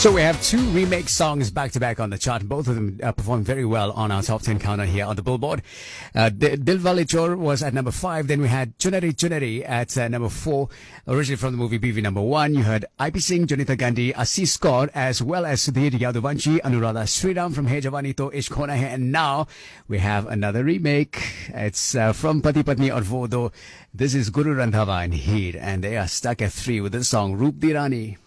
So we have two remake songs back to back on the chart. Both of them performed very well on our top 10 counter here on the Billboard. Dilwale Chor was at number 5. Then we had Chunari Chunari at number 4. Originally from the movie BV number 1. You heard IP Singh, Jonita Gandhi, Assis Kaur, as well as Sudhir Yaduvanshi, Anuradha Sriram from Hey Jawani To Ishq Hona Hai. And now we have another remake. It's from Pati Patni Aur Wo Do. This is Guru Randhawa and Heer, and they are stuck at 3 with the song Roop Di Rani.